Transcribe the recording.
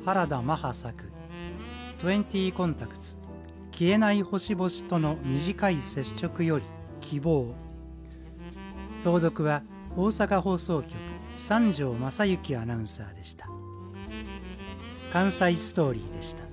原田マハ作20コンタクツ消えない星々との短い接触より希望。朗読は大阪放送局三条正幸アナウンサーでした。関西ストーリーでした。